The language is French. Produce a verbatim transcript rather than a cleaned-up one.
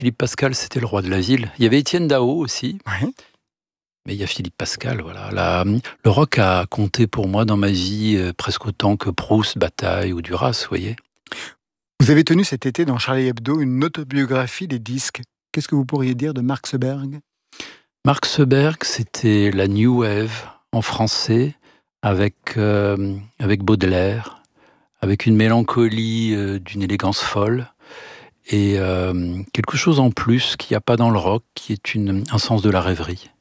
Philippe Pascal, c'était le roi de la ville. Il y avait Étienne Dao aussi, Oui. mais il y a Philippe Pascal, voilà. La le rock a compté pour moi dans ma vie, heu, presque autant que Proust, Bataille ou Duras, vous voyez? Vous avez tenu cet été dans Charlie Hebdo une autobiographie des disques. Qu'est-ce que vous pourriez dire de Mark Seberg? Mark Seberg, c'était la new wave en français avec, hem, avec Baudelaire, avec une mélancolie, heu, d'une élégance folle et hem, quelque chose en plus qu'il y a pas dans le rock, qui est une un sens de la rêverie.